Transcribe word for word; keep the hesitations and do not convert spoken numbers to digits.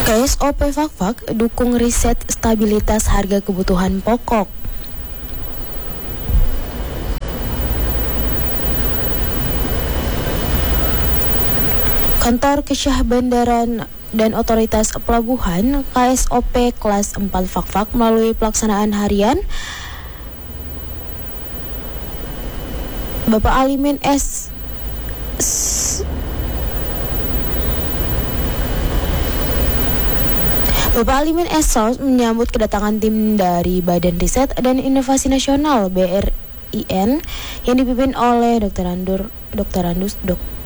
K S O P Fakfak dukung riset stabilitas harga kebutuhan pokok. Kantor Kesyah Bandaran dan Otoritas Pelabuhan K S O P kelas empat Fakfak melalui pelaksanaan harian Bapak Alimin S. Bapak Alimin S. menyambut kedatangan tim dari Badan Riset dan Inovasi Nasional B R I N yang dipimpin oleh Doktor Andur Doktor Andus Dok